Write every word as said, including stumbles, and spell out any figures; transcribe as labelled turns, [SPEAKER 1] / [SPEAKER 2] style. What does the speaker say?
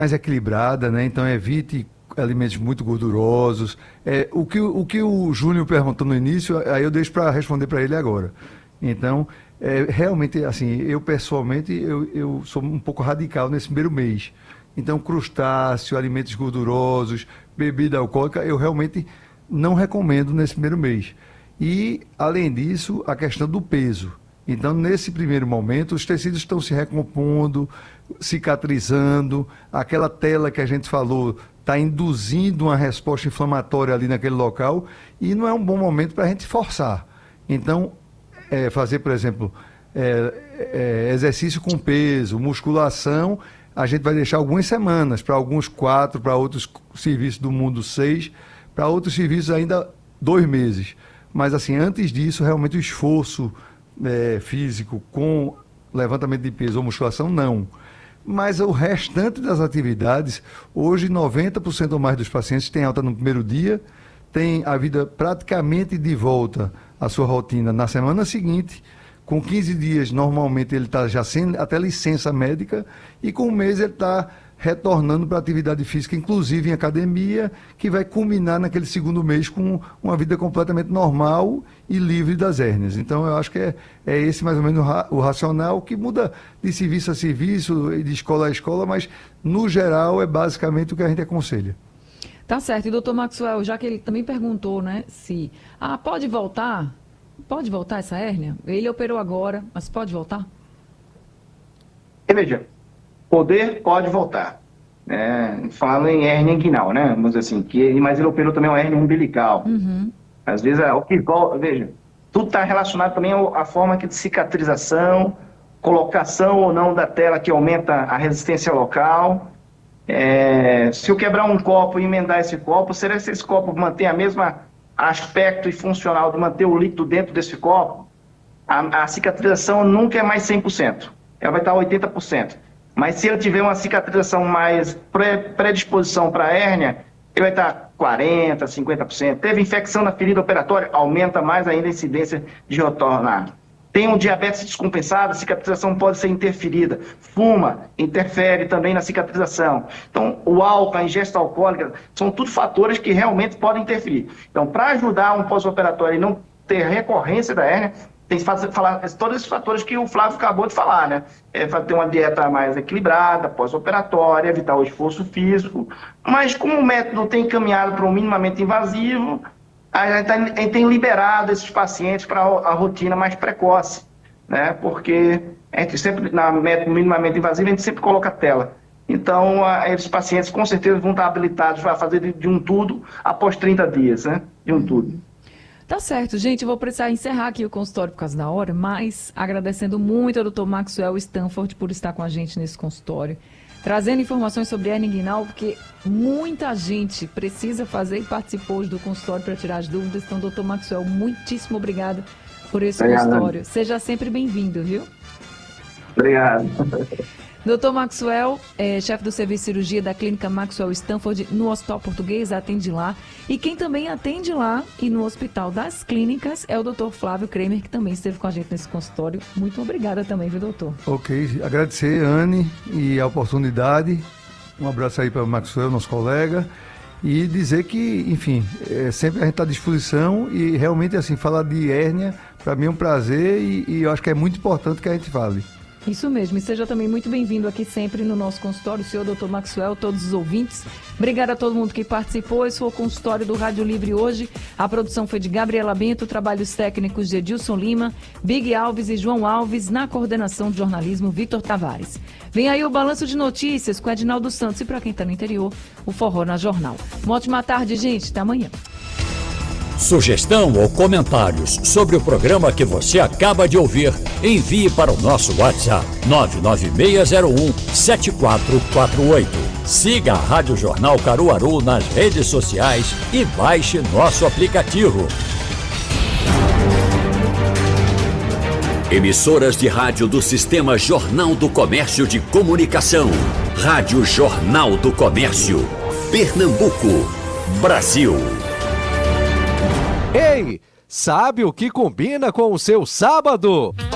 [SPEAKER 1] mais equilibrada, né? Então evite alimentos muito gordurosos. É, o, que, o que o Júnior perguntou no início, aí eu deixo para responder para ele agora. Então, é, realmente, assim, eu pessoalmente, eu, eu sou um pouco radical nesse primeiro mês. Então, crustáceo, alimentos gordurosos, bebida alcoólica, eu realmente não recomendo nesse primeiro mês. E, além disso, a questão do peso. Então, nesse primeiro momento, os tecidos estão se recompondo, cicatrizando, aquela tela que a gente falou está induzindo uma resposta inflamatória ali naquele local e não é um bom momento para a gente forçar. Então, é, fazer, por exemplo, é, é, exercício com peso, musculação, a gente vai deixar algumas semanas, para alguns quatro, para outros serviços do mundo seis, para outros serviços ainda dois meses. Mas, assim, antes disso, realmente o esforço é, físico com levantamento de peso ou musculação, não. Mas o restante das atividades, hoje noventa por cento ou mais dos pacientes têm alta no primeiro dia, tem a vida praticamente de volta à sua rotina na semana seguinte, com quinze dias normalmente ele está já sem até licença médica e com um mês ele está retornando para a atividade física, inclusive em academia, que vai culminar naquele segundo mês com uma vida completamente normal e livre das hérnias. Então, eu acho que é, é esse mais ou menos o, ra o racional, que muda de serviço a serviço e de escola a escola, mas, no geral, é basicamente o que a gente aconselha.
[SPEAKER 2] Tá certo. E, doutor Maxwell, já que ele também perguntou, né, se ah, pode voltar? Pode voltar essa hérnia? Ele operou agora, mas pode voltar?
[SPEAKER 3] Veja, poder pode voltar. É, falo em hérnia inguinal, né? Vamos dizer assim, que, mas ele operou também uma hérnia umbilical.
[SPEAKER 2] Uhum.
[SPEAKER 3] Às vezes, o que volta, veja, tudo está relacionado também à forma de cicatrização, colocação ou não da tela que aumenta a resistência local. É, se eu quebrar um copo e emendar esse copo, será que esse copo mantém a mesma aspecto e funcional de manter o líquido dentro desse copo? A, a cicatrização nunca é mais cem por cento. Ela vai estar oitenta por cento. Mas se ele tiver uma cicatrização mais pré, predisposição para a hérnia, ele vai estar quarenta por cento, cinquenta por cento. Teve infecção na ferida operatória, aumenta mais ainda a incidência de retornar. Tem um diabetes descompensado, a cicatrização pode ser interferida. Fuma, interfere também na cicatrização. Então, o álcool, a ingesta alcoólica, são tudo fatores que realmente podem interferir. Então, para ajudar um pós-operatório e não ter recorrência da hérnia, tem que fazer, falar todos esses fatores que o Flávio acabou de falar, né? É ter uma dieta mais equilibrada, pós-operatória, evitar o esforço físico. Mas como o método tem caminhado para um minimamente invasivo, a gente, tá, a gente tem liberado esses pacientes para a rotina mais precoce, né? Porque a gente sempre, na método minimamente invasivo, a gente sempre coloca a tela. Então, a, esses pacientes com certeza vão estar habilitados para fazer de, de um tudo após trinta dias, né? De um tudo.
[SPEAKER 2] Tá certo, gente, eu vou precisar encerrar aqui o consultório por causa da hora, mas agradecendo muito ao doutor Maxwell Stanford por estar com a gente nesse consultório, trazendo informações sobre hérnia inguinal, porque muita gente precisa fazer e participou hoje do consultório para tirar as dúvidas. Então, doutor Maxwell, muitíssimo obrigado por esse Obrigado. consultório. Seja sempre bem-vindo, viu?
[SPEAKER 3] Obrigado.
[SPEAKER 2] doutor Maxwell, é, chefe do serviço de cirurgia da clínica Maxwell Stanford no Hospital Português, atende lá. E quem também atende lá e no Hospital das Clínicas é o doutor Flávio Kramer, que também esteve com a gente nesse consultório. Muito obrigada também, viu, doutor?
[SPEAKER 1] Ok, agradecer, Anne, e a oportunidade. Um abraço aí para o Maxwell, nosso colega. E dizer que, enfim, é, sempre a gente está à disposição e realmente, assim, falar de hérnia, para mim é um prazer e, e eu acho que é muito importante que a gente fale.
[SPEAKER 2] Isso mesmo, e seja também muito bem-vindo aqui sempre no nosso consultório, o senhor doutor Maxwell, todos os ouvintes. Obrigada a todo mundo que participou. Esse foi o consultório do Rádio Livre hoje. A produção foi de Gabriela Bento, trabalhos técnicos de Edilson Lima, Big Alves e João Alves, na coordenação de jornalismo Vitor Tavares. Vem aí o Balanço de Notícias com Edinaldo Santos e, para quem está no interior, o Forró na Jornal. Uma ótima tarde, gente. Até amanhã.
[SPEAKER 4] Sugestão ou comentários sobre o programa que você acaba de ouvir, envie para o nosso WhatsApp nove nove seis zero um sete quatro quatro oito. Siga a Rádio Jornal Caruaru nas redes sociais e baixe nosso aplicativo. Emissoras de rádio do Sistema Jornal do Comércio de Comunicação. Rádio Jornal do Comércio. Pernambuco, Brasil.
[SPEAKER 5] Ei, sabe o que combina com o seu sábado?